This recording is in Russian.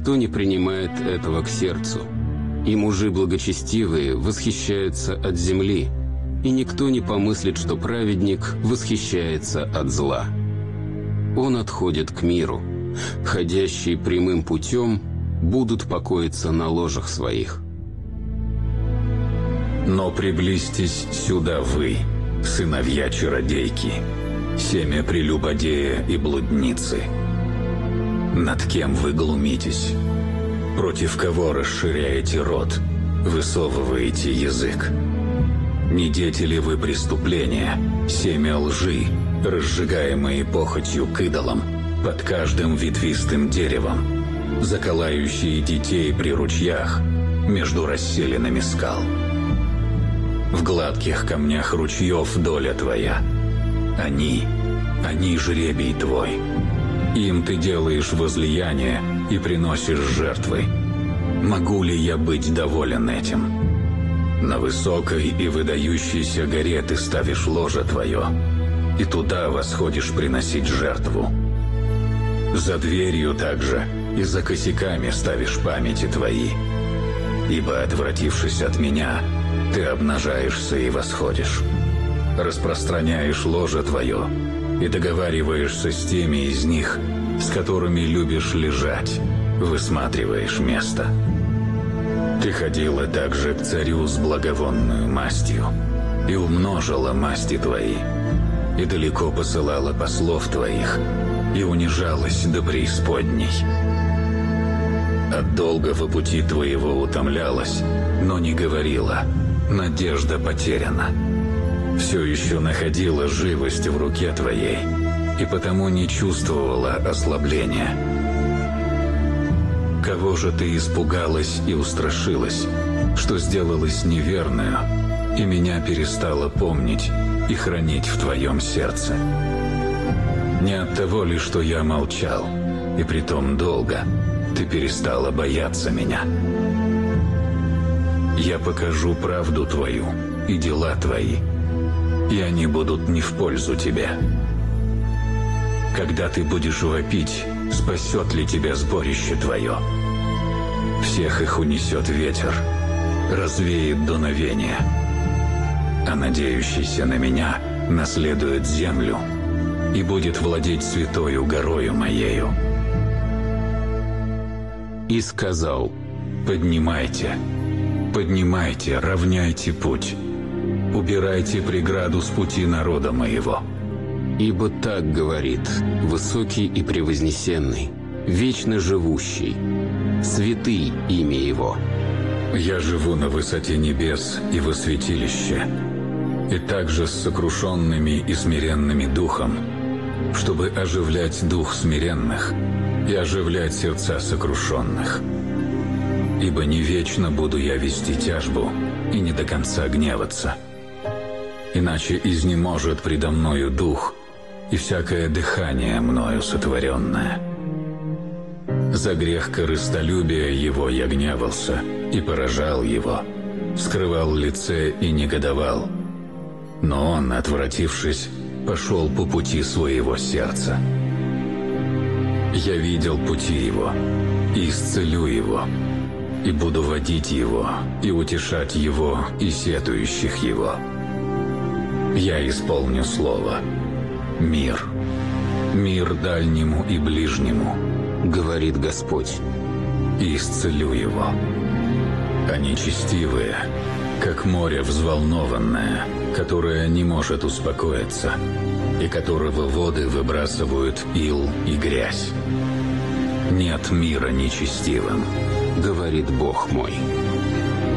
никто не принимает этого к сердцу. И мужи благочестивые восхищаются от земли, и никто не помыслит, что праведник восхищается от зла. Он отходит к миру. Ходящие прямым путем будут покоиться на ложах своих. Но приблизьтесь сюда вы, сыновья чародейки, семя прелюбодея и блудницы. Над кем вы глумитесь? Против кого расширяете рот, высовываете язык? Не дети ли вы преступления, семя лжи, разжигаемые похотью к идолам, под каждым ветвистым деревом, заколающие детей при ручьях, между расселенными скал? В гладких камнях ручьев доля твоя. Они жребий твой. Им ты делаешь возлияние и приносишь жертвы. Могу ли я быть доволен этим? На высокой и выдающейся горе ты ставишь ложе твое, и туда восходишь приносить жертву. За дверью также и за косяками ставишь памяти твои. Ибо, отвратившись от меня, ты обнажаешься и восходишь. Распространяешь ложе твое и договариваешься с теми из них, с которыми любишь лежать, высматриваешь место. Ты ходила также к царю с благовонную мастью и умножила масти твои, и далеко посылала послов твоих, и унижалась до преисподней. От долгого пути твоего утомлялась, но не говорила: надежда потеряна. Все еще находила живость в руке твоей, и потому не чувствовала ослабления. Кого же ты испугалась и устрашилась, что сделалась неверную, и меня перестала помнить и хранить в твоем сердце? Не от того ли, что я молчал, и притом долго, ты перестала бояться меня? Я покажу правду твою и дела твои, и они будут не в пользу тебе. Когда ты будешь вопить, спасет ли тебя сборище твое? Всех их унесет ветер, развеет дуновение, а надеющийся на меня наследует землю и будет владеть святою горою моею. И сказал: поднимайте, поднимайте, равняйте путь, убирайте преграду с пути народа моего. Ибо так говорит высокий и превознесенный, вечно живущий, святый имя Его. Я живу на высоте небес и во святилище, и также с сокрушенными и смиренными духом, чтобы оживлять дух смиренных и оживлять сердца сокрушенных. Ибо не вечно буду я вести тяжбу и не до конца гневаться. Иначе изнеможет предо мною дух и всякое дыхание мною сотворенное. За грех корыстолюбия его я гневался и поражал его, скрывал лице и негодовал. Но он, отвратившись, пошел по пути своего сердца. Я видел пути его и исцелю его, и буду водить его и утешать его и сетующих его. Я исполню слово. Мир. Мир дальнему и ближнему, говорит Господь, и исцелю его. Они честивые, как море взволнованное, которое не может успокоиться, и которого воды выбрасывают ил и грязь. Нет мира нечестивым, говорит Бог мой.